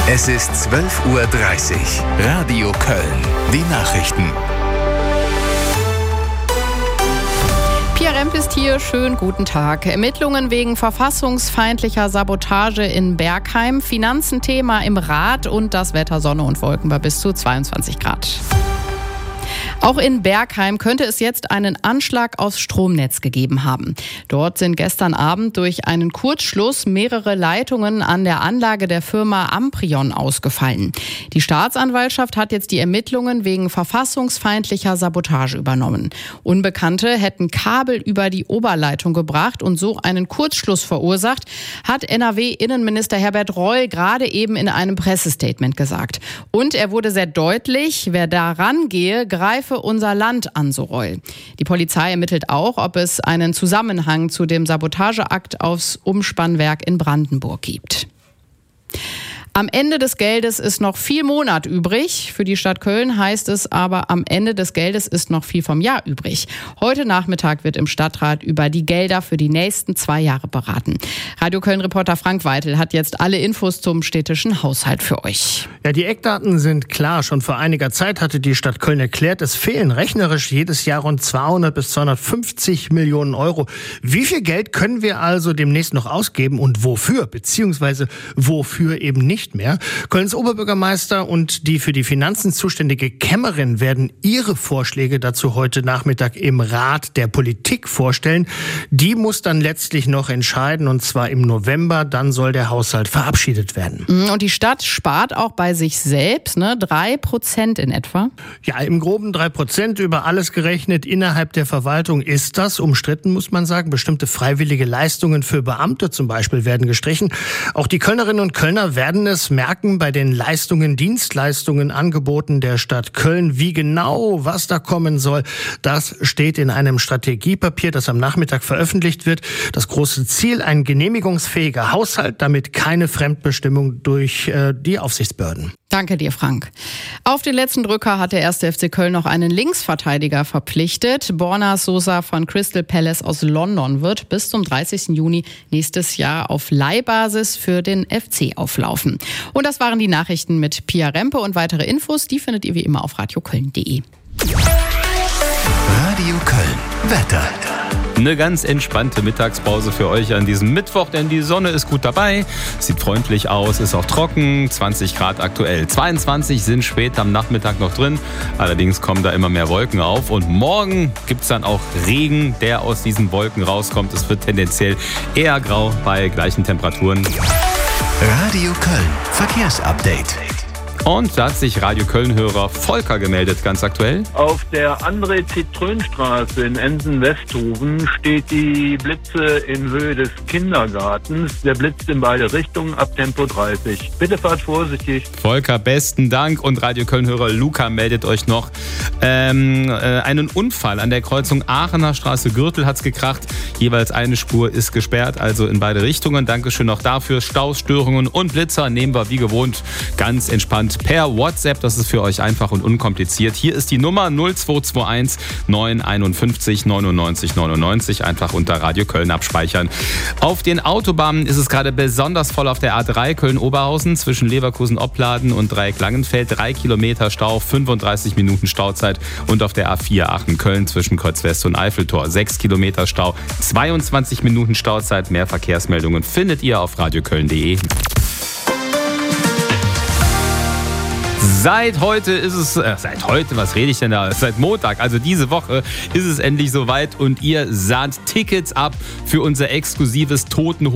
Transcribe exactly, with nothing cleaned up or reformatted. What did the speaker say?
Es ist zwölf Uhr dreißig. Radio Köln. Die Nachrichten. Pia Remp ist hier. Schönen guten Tag. Ermittlungen wegen verfassungsfeindlicher Sabotage in Bergheim, Finanzenthema im Rat und das Wetter Sonne und Wolken bei bis zu zweiundzwanzig Grad. Auch in Bergheim könnte es jetzt einen Anschlag aufs Stromnetz gegeben haben. Dort sind gestern Abend durch einen Kurzschluss mehrere Leitungen an der Anlage der Firma Amprion ausgefallen. Die Staatsanwaltschaft hat jetzt die Ermittlungen wegen verfassungsfeindlicher Sabotage übernommen. Unbekannte hätten Kabel über die Oberleitung gebracht und so einen Kurzschluss verursacht, hat N R W-Innenminister Herbert Reul gerade eben in einem Pressestatement gesagt. Und er wurde sehr deutlich, wer da rangehe, greife unser Land an, so Reul. Die Polizei ermittelt auch, ob es einen Zusammenhang zu dem Sabotageakt aufs Umspannwerk in Brandenburg gibt. Am Ende des Geldes ist noch viel Monat übrig. Für die Stadt Köln heißt es aber, am Ende des Geldes ist noch viel vom Jahr übrig. Heute Nachmittag wird im Stadtrat über die Gelder für die nächsten zwei Jahre beraten. Radio Köln-Reporter Frank Weitel hat jetzt alle Infos zum städtischen Haushalt für euch. Ja, die Eckdaten sind klar. Schon vor einiger Zeit hatte die Stadt Köln erklärt, es fehlen rechnerisch jedes Jahr rund zweihundert bis zweihundertfünfzig Millionen Euro. Wie viel Geld können wir also demnächst noch ausgeben und wofür? Beziehungsweise wofür eben nicht mehr. Kölns Oberbürgermeister und die für die Finanzen zuständige Kämmerin werden ihre Vorschläge dazu heute Nachmittag im Rat der Politik vorstellen. Die muss dann letztlich noch entscheiden, und zwar im November. Dann soll der Haushalt verabschiedet werden. Und die Stadt spart auch bei sich selbst, ne? Drei Prozent in etwa? Ja, im Groben drei Prozent über alles gerechnet. Innerhalb der Verwaltung ist das umstritten, muss man sagen. Bestimmte freiwillige Leistungen für Beamte zum Beispiel werden gestrichen. Auch die Kölnerinnen und Kölner werden es merken bei den Leistungen, Dienstleistungen, Angeboten der Stadt Köln. Wie genau, was da kommen soll, das steht in einem Strategiepapier, das am Nachmittag veröffentlicht wird. Das große Ziel, ein genehmigungsfähiger Haushalt, damit keine Fremdbestimmung durch äh, die Aufsichtsbehörden. Danke dir, Frank. Auf den letzten Drücker hat der erste F C Köln noch einen Linksverteidiger verpflichtet. Borna Sosa von Crystal Palace aus London wird bis zum dreißigsten Juni nächstes Jahr auf Leihbasis für den F C auflaufen. Und das waren die Nachrichten mit Pia Rempe, und weitere Infos, die findet ihr wie immer auf radio köln punkt de. Radio Köln. Wetter. Eine ganz entspannte Mittagspause für euch an diesem Mittwoch, denn die Sonne ist gut dabei, sieht freundlich aus, ist auch trocken, zwanzig Grad aktuell. zweiundzwanzig sind später am Nachmittag noch drin, allerdings kommen da immer mehr Wolken auf, und morgen gibt es dann auch Regen, der aus diesen Wolken rauskommt. Es wird tendenziell eher grau bei gleichen Temperaturen. Radio Köln. Verkehrsupdate. Und da hat sich Radio Köln-Hörer Volker gemeldet, ganz aktuell. Auf der André-Zitrön-Straße in Ensen-Westhofen steht die Blitze in Höhe des Kindergartens. Der blitzt in beide Richtungen ab Tempo dreißig. Bitte fahrt vorsichtig. Volker, besten Dank. Und Radio Köln-Hörer Luca meldet euch noch ähm, äh, einen Unfall an der Kreuzung Aachener Straße-Gürtel hat's gekracht. Jeweils eine Spur ist gesperrt, also in beide Richtungen. Dankeschön noch dafür. Staus, Störungen und Blitzer nehmen wir wie gewohnt ganz entspannt per WhatsApp. Das ist für euch einfach und unkompliziert. Hier ist die Nummer null zwei zwei eins neun fünf eins neunundneunzig neunundneunzig. Einfach unter Radio Köln abspeichern. Auf den Autobahnen ist es gerade besonders voll auf der A drei Köln-Oberhausen zwischen Leverkusen-Opladen und Dreieck-Langenfeld. Drei Kilometer Stau, fünfunddreißig Minuten Stauzeit. Und auf der A vier Aachen-Köln zwischen Kreuz-West und Eiffeltor. Sechs Kilometer Stau, zweiundzwanzig Minuten Stauzeit. Mehr Verkehrsmeldungen findet ihr auf radio köln punkt de. Seit heute ist es, äh, seit heute, was rede ich denn da? Seit Montag, also diese Woche, ist es endlich soweit, und ihr sahnt Tickets ab für unser exklusives Toten